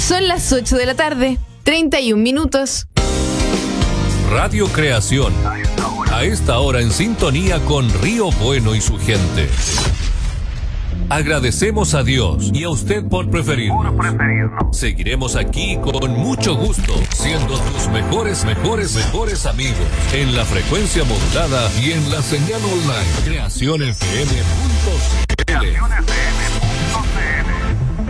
Son las 8 de la tarde, 31 minutos. Radio Creación. A esta hora en sintonía con Río Bueno y su gente. Agradecemos a Dios y a usted por preferirnos. Seguiremos aquí con mucho gusto, siendo tus mejores amigos. En la frecuencia modulada y en la señal online. Creacionfm.cl.